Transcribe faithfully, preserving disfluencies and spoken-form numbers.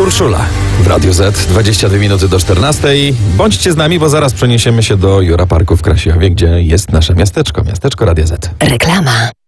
Urszula w Radiu Z, dwadzieścia dwie minuty do czternastej. Bądźcie z nami, bo zaraz przeniesiemy się do Jura Parku w Krasiowie, gdzie jest nasze miasteczko, miasteczko Radia Z. Reklama.